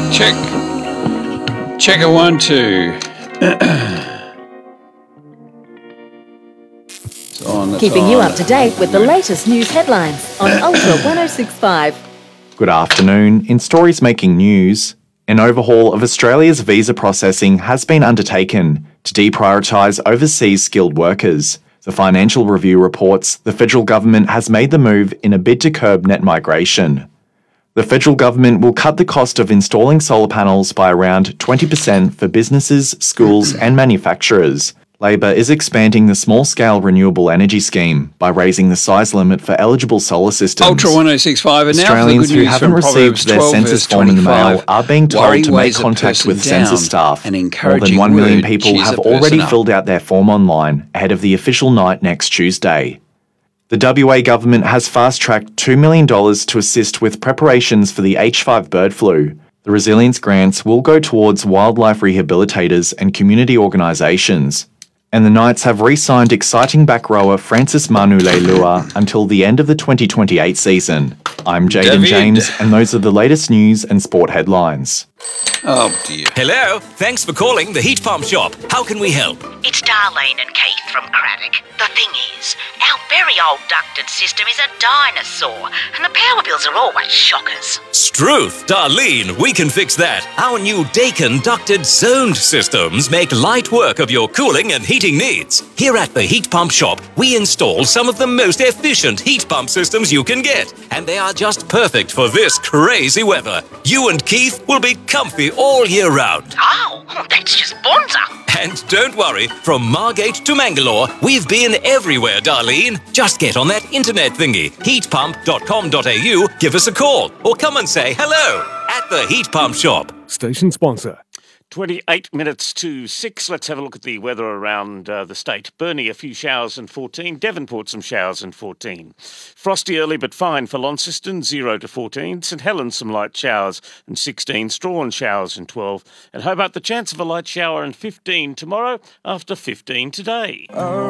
Check. Checker 1, 2. Keeping you up to date with the latest news headlines on Ultra 1065. Good afternoon. In stories making news, an overhaul of Australia's visa processing has been undertaken to deprioritise overseas skilled workers. The Financial Review reports the federal government has made the move in a bid to curb net migration. The federal government will cut the cost of installing solar panels by around 20% for businesses, schools and manufacturers. Labor is expanding the small-scale renewable energy scheme by raising the size limit for eligible solar systems. Ultra 1065, and now Australians for the good who news haven't from received their 12, census form in the mail are being told to make contact with census staff. More than 1 million people have already filled out their form online ahead of the official night next Tuesday. The WA government has fast-tracked $2 million to assist with preparations for the H5 bird flu. The resilience grants will go towards wildlife rehabilitators and community organisations. And the Knights have re-signed exciting back rower Francis Manu Leilua until the end of the 2028 season. I'm Jaden James, and those are the latest news and sport headlines. Oh dear. Hello, thanks for calling the Heat Pump Shop. How can we help? It's Darlene and Keith from Craddock. The thing is, our very old ducted system is a dinosaur, and the power bills are always shockers. Struth, Darlene, we can fix that. Our new Dakin ducted zoned systems make light work of your cooling and heating needs. Here at the Heat Pump Shop, we install some of the most efficient heat pump systems you can get, and they are just perfect for this crazy weather. You and Keith will be comfy all year round. Oh, that's just bonza. And don't worry, from Margate to Mangalore, we've been everywhere, Darlene. Just get on that internet thingy, heatpump.com.au, give us a call, or come and say hello at the Heat Pump Shop. Station sponsor. 28 minutes to 6. Let's have a look at the weather around the state. Burnie, a few showers and 14. Devonport, some showers and 14. Frosty early but fine for Launceston, 0 to 14. St Helens, some light showers and 16. Strahan, showers and 12. And Hobart, the chance of a light shower and 15 tomorrow after 15 today.